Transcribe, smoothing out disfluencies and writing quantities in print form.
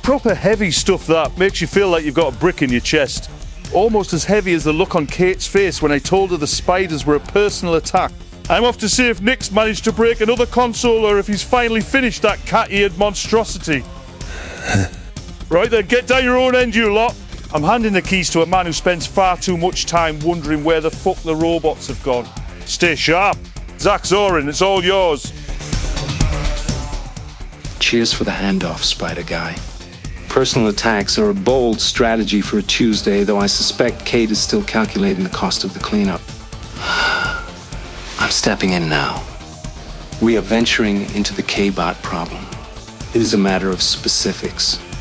Proper heavy stuff that makes you feel like you've got a brick in your chest. Almost as heavy as the look on Kate's face when I told her the spiders were a personal attack. I'm off to see if Nick's managed to break another console or if he's finally finished that cat-eared monstrosity. Right then, get down your own end, you lot. I'm handing the keys to a man who spends far too much time wondering where the fuck the robots have gone. Stay sharp. Zach Zorin, it's all yours. Cheers for the handoff, Spider Guy. Personal attacks are a bold strategy for a Tuesday, though I suspect Kate is still calculating the cost of the cleanup. I'm stepping in now. We are venturing into the K-Bot problem. It is a matter of specifics.